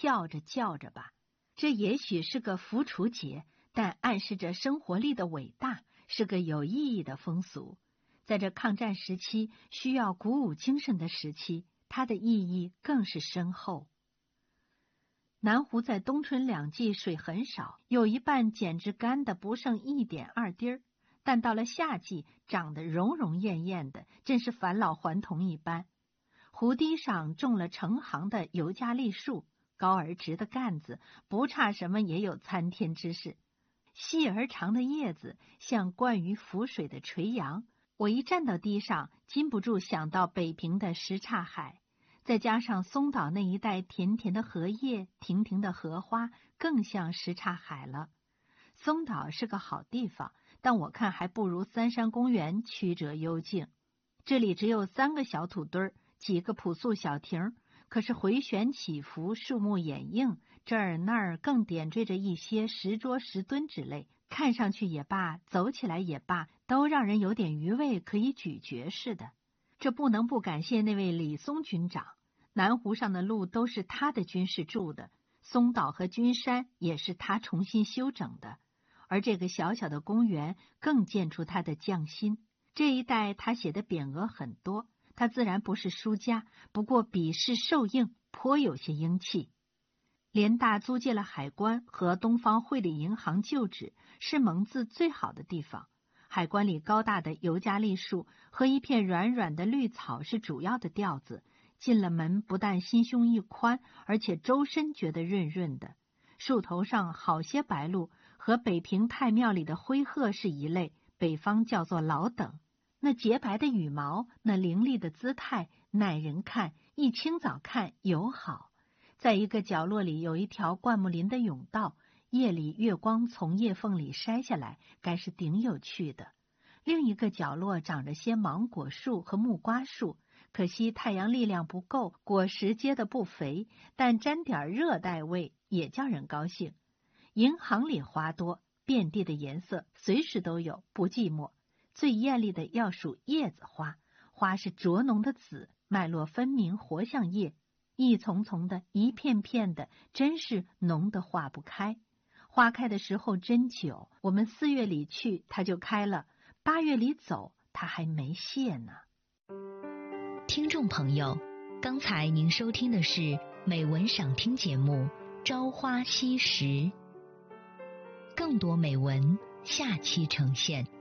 叫着叫着吧。这也许是个浮除节，但暗示着生活力的伟大，是个有意义的风俗。在这抗战时期需要鼓舞精神的时期，它的意义更是深厚。南湖在冬春两季水很少，有一半简直干得不剩1.2滴，但到了夏季长得荣荣艳艳的，真是返老还童一般。湖堤上种了成行的尤加利树，高而直的干子不差什么也有参天之势，细而长的叶子像灌于浮水的垂杨。我一站到堤上，禁不住想到北平的什刹海，再加上松岛那一带甜甜的荷叶、亭亭的荷花，更像什刹海了。松岛是个好地方，但我看还不如三山公园曲折幽静。这里只有3个小土堆，几个朴素小亭，可是回旋起伏，树木掩映，这儿那儿更点缀着一些石桌石墩之类，看上去也罢，走起来也罢，都让人有点余味可以咀嚼似的。这不能不感谢那位李松军长，南湖上的路都是他的军士筑的，松岛和君山也是他重新修整的，而这个小小的公园更见出他的匠心。这一带他写的匾额很多，他自然不是书家，不过笔势受硬，颇有些英气。联大租借了海关和东方汇理银行旧址，是蒙自最好的地方。海关里高大的尤加利树和一片软软的绿草是主要的调子，进了门不但心胸一宽，而且周身觉得润润的。树头上好些白鹭，和北平太庙里的灰鹤是一类，北方叫做老等。那洁白的羽毛，那凌厉的姿态，耐人看，一清早看尤好。在一个角落里有一条灌木林的甬道，夜里月光从叶缝里筛下来，该是顶有趣的。另一个角落长着些芒果树和木瓜树，可惜太阳力量不够，果实结得不肥，但沾点热带味也叫人高兴。银行里花多，遍地的颜色，随时都有，不寂寞。最艳丽的要数叶子花，花是灼浓的紫，脉络分明，活像叶，一丛丛的，一片片的，真是浓得化不开。花开的时候真久，我们4月里去它就开了，8月里走它还没谢呢。 听众朋友，刚才您收听的是美文赏听节目《朝花夕拾》，更多美文下期呈现。